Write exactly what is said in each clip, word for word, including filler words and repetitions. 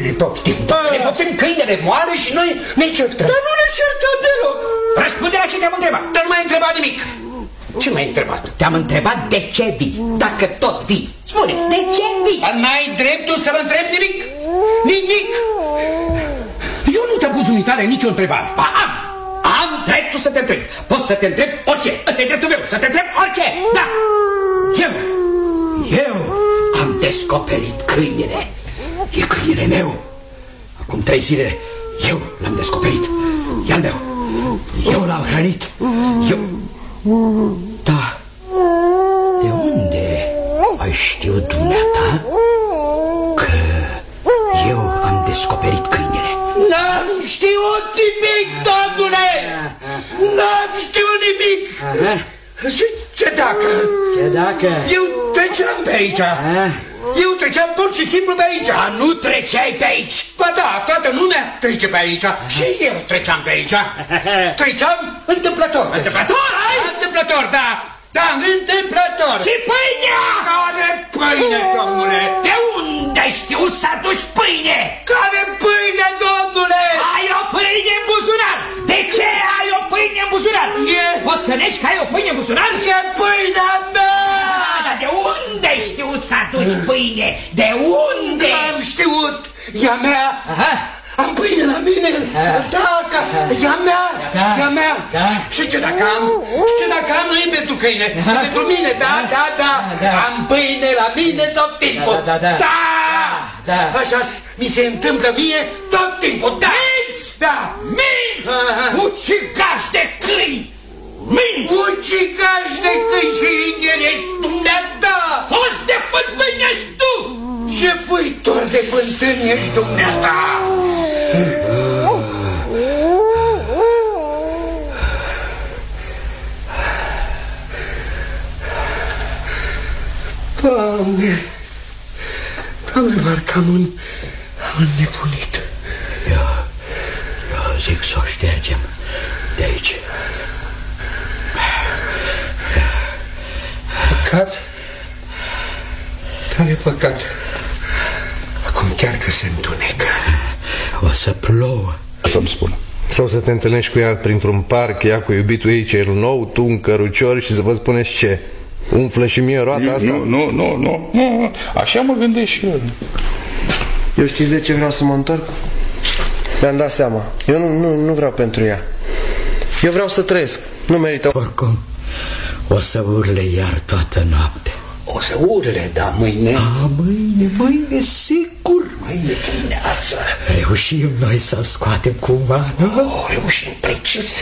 ne poftim, ne poftim, câinele moare și noi ne certăm. Dar nu ne certăm deloc. Răspunde la ce te-am întrebat. Dar nu m-ai întrebat nimic. Ce m-ai întrebat? Te-am întrebat de ce vii. Dacă tot vii, spune, de ce vii? Dar n-ai dreptul să mă întrebi nimic. Nimic. Eu nu ți-am pus unitare nicio întrebare. Ba, am. Am dreptul să te întreb. Poți să te întreb orice. Ăsta e dreptul meu, să te întreb orice. Da. Eu, eu am descoperit câinele. E câinele meu. Acum trei zile eu l-am descoperit. E al meu. Eu l-am hrănit. Eu... Da. De unde ai știut dumneata că eu am descoperit câinele? N-am știut nimic, domnule! N-am știut nimic! Și ce dacă? Ce dacă? Eu treceam pe aici. Eu treceam pur și simplu pe aici. A, nu treceai pe aici? Ba da, toată lumea trece pe aici. Și eu treceam pe aici. Treceam întâmplător. Întâmplător, ai? Întâmplător, da. Da, întâmplător. Și pâinea? Care pâine, domnule? De unde ai știut să aduci pâine? Care pâine, domnule? Ai o pâine în buzunar. De ce ai o pâine în buzunar? E... Poți să negi că ai o pâine în buzunar? E pâinea mea! Da, dar de unde ai știut să aduci pâine? De unde? Am știut. E a mea. Aha. Am pâine la mine. Da, ca... e a mea. Da. E a mea. Da. Și ce dacă am? Și ce dacă am? Nu e pentru câine. E pentru mine. Da, da, da. Am pâine la mine tot timpul. Da, da, da. Da. Așa mi se întâmplă mie tot timpul. Da. Minți! Da. Minți! Ucigași de câini! Minți! Ucigași de câini și ingeri ești dumneata! Hoți de fântâni ești tu! Ce fâitor de fântâni ești dumneata! Doamne! Doamne, parcă am un... am înnebunit. Eu... eu zic să o ștergem de aici. Păcat? Dar e păcat. Acum chiar că se întunecă. O să plouă. Să-mi spună. Sau să te întâlnești cu ea printr-un parc, ea cu iubitul ei cel nou, tu un cărucior și să vă spuneți ce? Umflă și mie roata asta? Nu, nu, nu, nu, nu. Așa mă gândesc și eu. Eu știți de ce vreau să mă întorc? Mi-am dat seama. Eu nu, nu, nu vreau pentru ea. Eu vreau să trăiesc. Nu merită. Oricum, o să urle iar toată noaptea. O să urle, da, mâine. A, mâine, mâine, sigur. Mâine dimineață. Reușim noi să scoatem cumva, nu? O, reușim precis.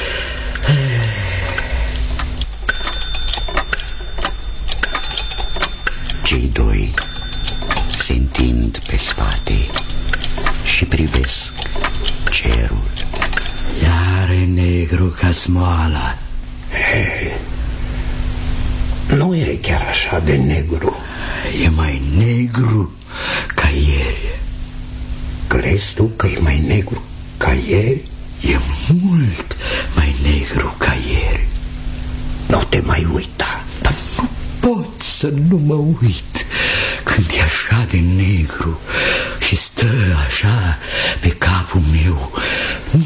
Cei doi se întind pe spate și privesc cerul. Iar e negru ca smoala. Hey, nu e chiar așa de negru. E mai negru ca ieri. Crezi tu că e mai negru ca ieri? E mult mai negru ca ieri. Nu te mai uita. Dar nu pot să nu mă uit când e așa de negru și stă așa pe capul meu